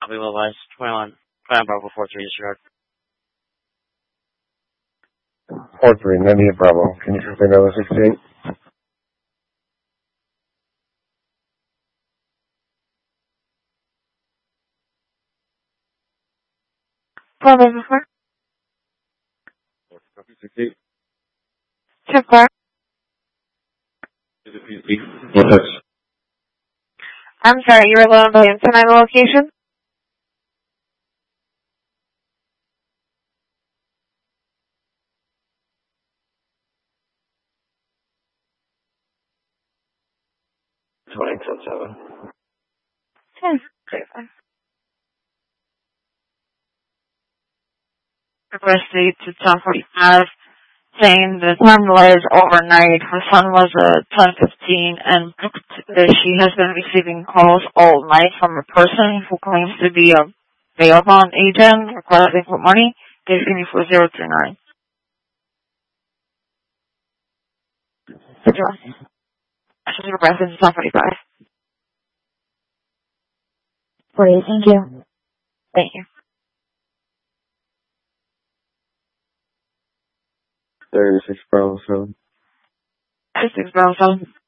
Copy mobilized 21 Bravo 43 disregard. 43, 98 Bravo. Can you confirm another 68? Bravo before. Copy 68. Check bar. Is it PC? What's that? I'm sorry, you were low on volume. Can I have the location? Request date to 10:45, saying the time delay is overnight. Her son was 10:15 and she has been receiving calls all night from a person who claims to be a bail bond agent requesting for money. Please give me 4039. Address. I should request it to 10:45. 48, thank you. Thank you. 36 Bravo 7. 36 Bravo 7.